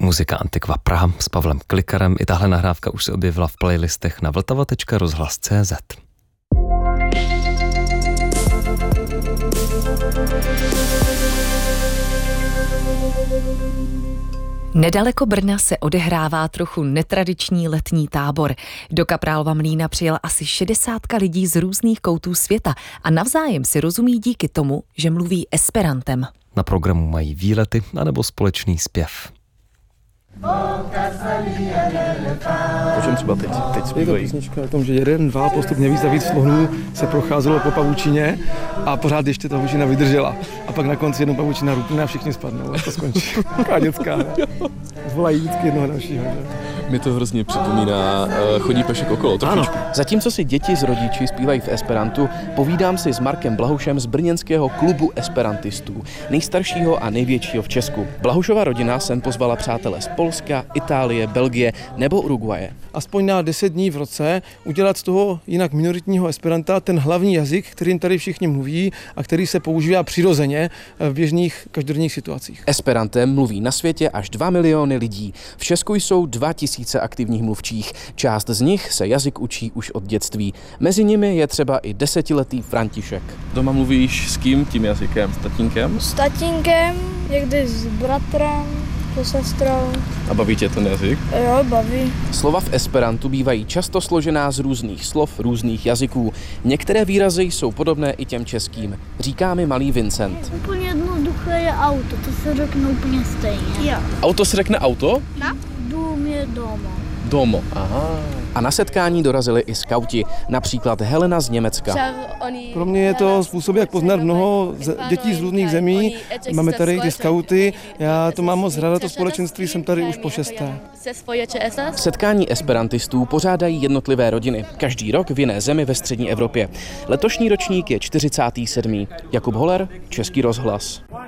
Muzika Antiqua Praha s Pavlem Klikarem. I tahle nahrávka už se objevila v playlistech na vltava.rozhlas.cz. Nedaleko Brna se odehrává trochu netradiční letní tábor. Do Kaprálova Mlýna přijel asi 60 lidí z různých koutů světa a navzájem si rozumí díky tomu, že mluví esperantem. Na programu mají výlety anebo společný zpěv. O čem třeba teď zpívají? Je to písnička o tom, že 1, 2, postupně víc a víc slonů se procházelo po pavučině a pořád ještě ta pavučina vydržela. A pak na konci jednou pavučina rupne a všichni spadnou. A to skončí. Taková dětská, ne? Zvolají vždycky jednoho dalšího. Mi to hrozně připomíná Chodí pešek okolo. Ano. Zatímco si děti z rodiči zpívají v esperantu, povídám si s Markem Blahušem z brněnského klubu esperantistů, nejstaršího a největšího v Česku. Blahušova rodina sem pozvala přátele z Polska, Itálie, Belgie nebo Uruguaye. Aspoň na 10 dní v roce udělat z toho jinak minoritního esperanta ten hlavní jazyk, kterým tady všichni mluví a který se používá přirozeně v běžných každodenních situacích. Esperantem mluví na světě až 2 miliony lidí. V Česku jsou 2000 aktivních mluvčích. Část z nich se jazyk učí už od dětství. Mezi nimi je třeba i 10letý František. Doma mluvíš s kým tím jazykem? S tatínkem? S tatínkem, někdy s bratrem, se sestrou. A baví tě ten jazyk? Jo, baví. Slova v esperantu bývají často složená z různých slov, různých jazyků. Některé výrazy jsou podobné i těm českým. Říká mi malý Vincent. Úplně jednoduché je auto, to se řekne úplně stejně. Jo. Auto se řekne auto? Na? Dům je doma. Domo. Aha. A na setkání dorazili i skauti, například Helena z Německa. Pro mě je to způsob, jak poznat mnoho dětí z různých zemí. Máme tady ty skauty, já to mám moc ráda, to společenství, jsem tady už po 6. Setkání esperantistů pořádají jednotlivé rodiny, každý rok v jiné zemi ve střední Evropě. Letošní ročník je 47. Jakub Holer, Český rozhlas.